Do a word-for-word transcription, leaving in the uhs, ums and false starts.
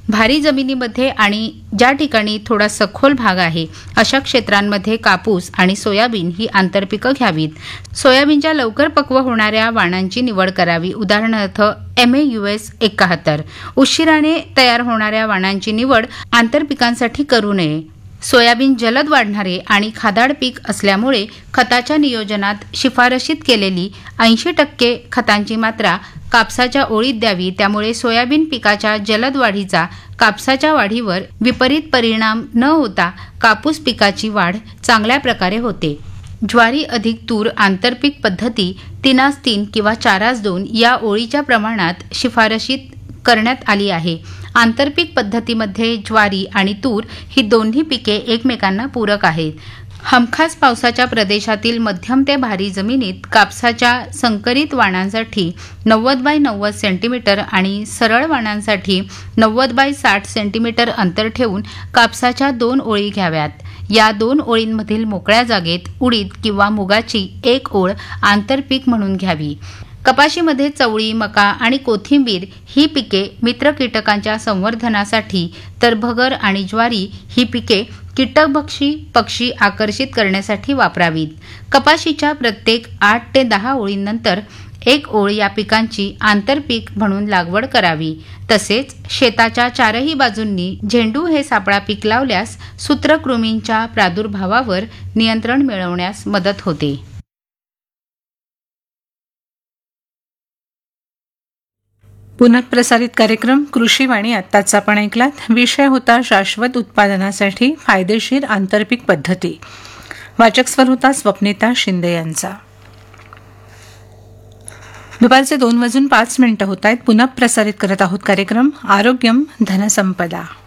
भारी जमिनीमध्ये आणि ज्या ठिकाणी थोडा सखोल भाग आहे अशा क्षेत्रांमध्ये कापूस आणि सोयाबीन ही आंतरपिकं घ्यावीत. सोयाबीनच्या लवकर पक्व होणाऱ्या वाणांची निवड करावी. उदाहरणार्थ एम ए यू एस एकाहत्तर. उशिराने तयार होणाऱ्या वाणांची निवड आंतरपिकांसाठी करू नये. सोयाबीन जलद वाढणारे आणि खादाड पीक असल्यामुळे खताच्या नियोजनात शिफारशीत केलेली ऐंशी टक्के खतांची मात्रा कापसाच्या ओळीत द्यावी. त्यामुळे सोयाबीन पिकाच्या जलद वाढीचा कापसाच्या वाढीवर विपरीत परिणाम न होता कापूस पिकाची वाढ चांगल्या प्रकारे होते. ज्वारी अधिक तूर आंतरपीक पद्धती तीनास तीन किंवा चारास दोन या ओळीच्या प्रमाणात शिफारशीत करण्यात आली आहे. आंतरपीक पद्धतीमध्ये ज्वारी आणि तूर ही दोन्ही पिके एकमेकांना पूरक आहेत. हमखास पावसाच्या प्रदेशातील मध्यम ते भारी जमिनीत कापसाच्या संकरित वाणांसाठी नव्वद बाय नव्वद सेंटीमीटर आणि सरळ वाणांसाठी नव्वद बाय साठ सेंटीमीटर अंतर ठेवून कापसाच्या दोन ओळी घ्याव्यात. या दोन ओळींमधील मोकळ्या जागेत उडीद किंवा मुगाची एक ओळ आंतरपीक म्हणून घ्यावी. कपाशीमध्ये चवळी, मका आणि कोथिंबीर ही पिके मित्र कीटकांच्या संवर्धनासाठी तर भगर आणि ज्वारी ही पिके कीटकभक्षी पक्षी आकर्षित करण्यासाठी वापरावीत. कपाशीच्या प्रत्येक आठ ते दहा ओळींनंतर एक ओळ या पिकांची आंतरपीक म्हणून लागवड करावी. तसेच शेताच्या चारही बाजूंनी झेंडू हे सापळा पीक लावल्यास सूत्रकृमींच्या प्रादुर्भावावर नियंत्रण मिळवण्यास मदत होते. पुनःप्रसारित कार्यक्रम कृषीवाणी आत्ताच आपण ऐकलात. विषय होता शाश्वत उत्पादनासाठी फायदेशीर आंतरपीक पद्धती. वाचक स्वर होता स्वप्निता शिंदे यांचा. दुपारचे दोन वाजून पाच मिनिटं होत आहेत. पुनःप्रसारित करत आहोत कार्यक्रम आरोग्यम धनसंपदा.